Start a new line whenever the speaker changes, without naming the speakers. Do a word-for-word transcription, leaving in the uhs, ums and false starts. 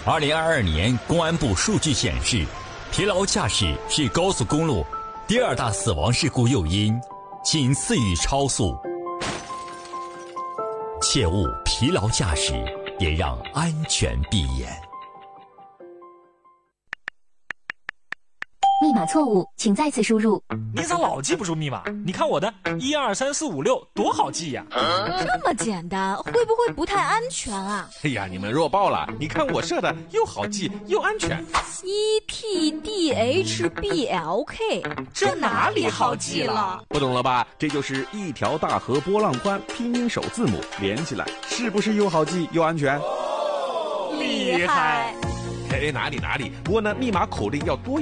二零二二年公安部数据显示，疲劳驾驶是高速公路第二大死亡事故诱因，仅次于超速。切勿疲劳驾驶，也让安全闭眼。
密码错误，请再次输入。
你咋老记不住密码？你看我的一二三四五六多好记呀、
啊！这么简单，会不会不太安全啊？
哎呀，你们弱爆了！你看我设的又好记又安全。
E T D H B L K，
这哪里好记了？
不懂了吧？这就是一条大河波浪宽，拼音首字母连起来，是不是又好记又安全？
厉害！
哎，哪里哪里，不过呢，密码口令要多